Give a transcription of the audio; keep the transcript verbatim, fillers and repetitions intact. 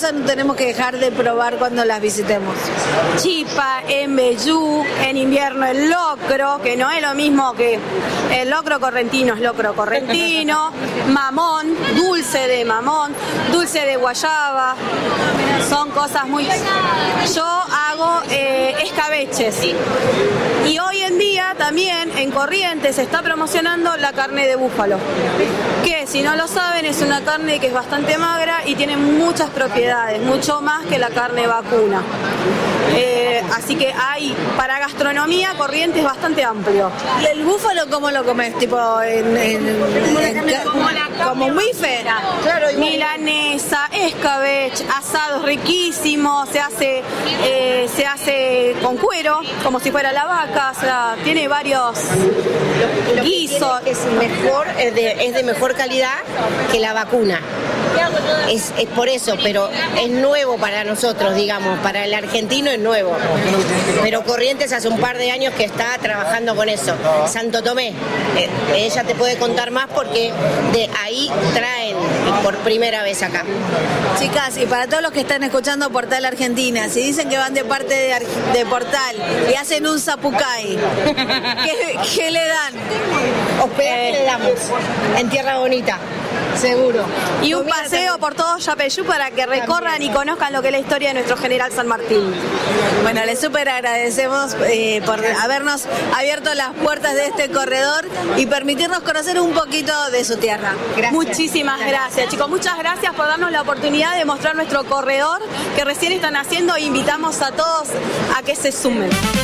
no tenemos que dejar de probar cuando las visitemos? Chipa, embellú, en invierno el locro, que no es lo mismo que el locro correntino, es locro correntino, mamón, dulce de mamón, dulce de guayaba, son cosas muy... Yo hago eh, escabeches. Y hoy en día también en Corrientes se está promocionando la carne de búfalo, que si no lo saben es una carne que es bastante magra y tiene muchas propiedades, mucho más que la carne vacuna. Eh, así que hay, para gastronomía, Corrientes es bastante amplio. ¿Y el búfalo cómo lo comes? Tipo en, en, en, en como, la como un bife. Claro, milanesa, escabeche, asados riquísimos, se hace, eh, se hace con cuero, como si fuera la vaca, o sea, tiene varios lo, lo guisos. Que es mejor, es de, es de mejor calidad que la vacuna. Es, es por eso, pero es nuevo para nosotros, digamos, para el argentino es nuevo. Pero Corrientes hace un par de años que está trabajando con eso. Santo Tomé, eh, ella te puede contar más porque de ahí traen por primera vez acá. Chicas, y para todos los que están escuchando Portal Argentina, si dicen que van de parte de, de Portal y hacen un zapucay, ¿qué, qué le dan? Hospedaje eh, le damos en Tierra Bonita. Seguro. Y un paseo por todo Yapeyú para que recorran y conozcan lo que es la historia de nuestro general San Martín. Bueno, les súper agradecemos eh, por habernos abierto las puertas de este corredor y permitirnos conocer un poquito de su tierra. Gracias. Muchísimas gracias, chicos. Muchas gracias por darnos la oportunidad de mostrar nuestro corredor que recién están haciendo e invitamos a todos a que se sumen.